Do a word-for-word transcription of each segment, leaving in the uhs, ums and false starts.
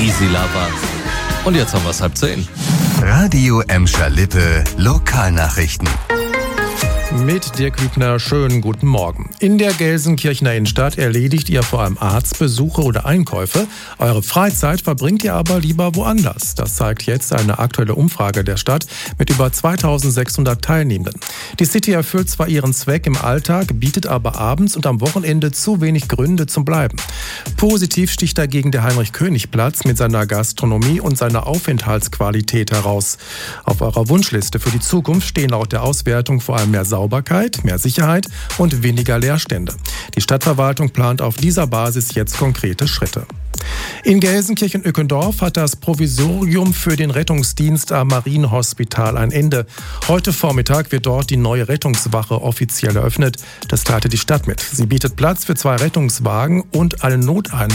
Easy Lover. Und jetzt haben wir es halb zehn. Radio Emscher Lippe Lokalnachrichten. Mit Dirk Hübner, schönen guten Morgen. In der Gelsenkirchener Innenstadt erledigt ihr vor allem Arztbesuche oder Einkäufe. Eure Freizeit verbringt ihr aber lieber woanders. Das zeigt jetzt eine aktuelle Umfrage der Stadt mit über zweitausendsechshundert Teilnehmenden. Die City erfüllt zwar ihren Zweck im Alltag, bietet aber abends und am Wochenende zu wenig Gründe zum Bleiben. Positiv sticht dagegen der Heinrich-König-Platz mit seiner Gastronomie und seiner Aufenthaltsqualität heraus. Auf eurer Wunschliste für die Zukunft stehen laut der Auswertung vor allem mehr Sauberkeit, mehr Sicherheit und weniger Leerstände. Die Stadtverwaltung plant auf dieser Basis jetzt konkrete Schritte. In Gelsenkirchen-Öckendorf hat das Provisorium für den Rettungsdienst am Marienhospital ein Ende. Heute Vormittag wird dort die neue Rettungswache offiziell eröffnet. Das teilte die Stadt mit. Sie bietet Platz für zwei Rettungswagen und ein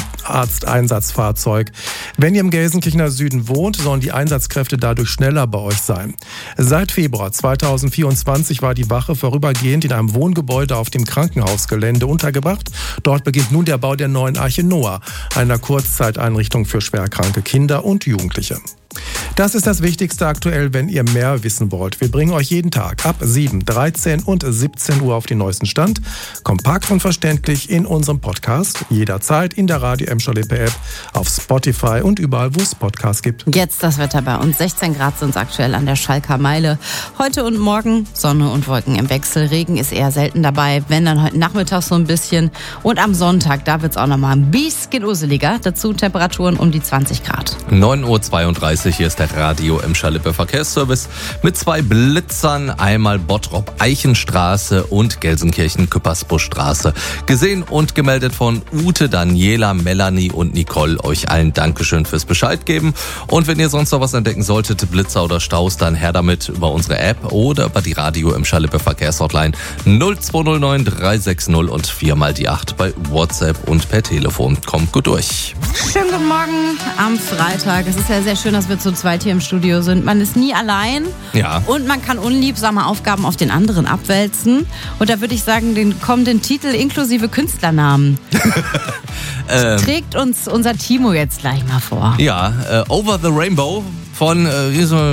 Notarzteinsatzfahrzeug. Wenn ihr im Gelsenkirchener Süden wohnt, sollen die Einsatzkräfte dadurch schneller bei euch sein. Seit Februar zweitausendvierundzwanzig war die Wache vorübergehend in einem Wohngebäude auf dem Krankenhausgelände untergebracht. Dort beginnt nun der Bau der neuen Arche Noah, einer Kurzzeiteinrichtung für schwerkranke Kinder und Jugendliche. Das ist das Wichtigste aktuell, wenn ihr mehr wissen wollt. Wir bringen euch jeden Tag ab sieben, dreizehn und siebzehn Uhr auf den neuesten Stand. Kompakt und verständlich in unserem Podcast. Jederzeit in der Radio Emscher Lippe App, auf Spotify und überall, wo es Podcasts gibt. Jetzt das Wetter bei uns. sechzehn Grad sind es aktuell an der Schalker Meile. Heute und morgen Sonne und Wolken im Wechsel. Regen ist eher selten dabei. Wenn, dann heute Nachmittag so ein bisschen. Und am Sonntag, da wird es auch nochmal ein bisschen useliger. Dazu Temperaturen um die zwanzig Grad. neun Uhr zweiunddreißig, hier ist der Radio Emscher Lippe Verkehrsservice mit zwei Blitzern, einmal Bottrop-Eichenstraße und Gelsenkirchen-Küppersbuschstraße. Gesehen und gemeldet von Ute, Daniela, Melanie und Nicole. Euch allen Dankeschön fürs Bescheid geben. Und wenn ihr sonst noch was entdecken solltet, Blitzer oder Staus, dann her damit über unsere App oder über die Radio Emscher Lippe Verkehrshotline null zwei null neun drei sechs null und viermal die acht bei WhatsApp und per Telefon. Kommt gut durch. Schönen guten Morgen am Freitag. Es ist ja sehr schön, dass wir zu zweit hier im Studio sind. Man ist nie allein. Ja. Und man kann unliebsame Aufgaben auf den anderen abwälzen. Und da würde ich sagen, den kommenden Titel inklusive Künstlernamen ähm, trägt uns unser Timo jetzt gleich mal vor. Ja, äh, Over the Rainbow von... Äh,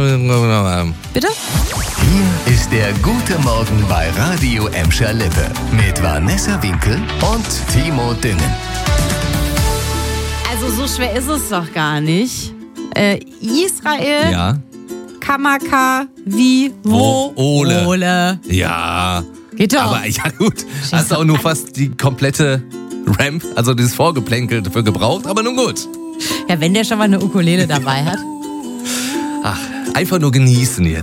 Bitte? Hier ist der gute Morgen bei Radio Emscher Lippe mit Vanessa Winkel und Timo Düngen. Also so schwer ist es doch gar nicht. Äh, Israel, ja. Kamaka, wie, wo, Wo, Ole. Ole. Ja. Geht doch. Aber ja gut, hast du auch nur fast die komplette Ramp, also dieses Vorgeplänkel dafür gebraucht, aber nun gut. Ja, wenn der schon mal eine Ukulele dabei hat. Ach, einfach nur genießen jetzt.